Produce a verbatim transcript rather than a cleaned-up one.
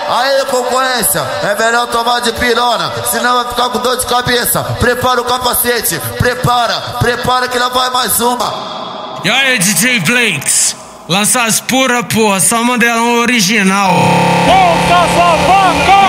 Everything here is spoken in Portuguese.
Aí, concorrência, é melhor tomar de pirona, senão vai ficar com dor de cabeça. Prepara o capacete, prepara, prepara que lá vai mais uma. E aí, D J Blanks, lança as pura, porra, só Mandelão original. Volta, sua vaca!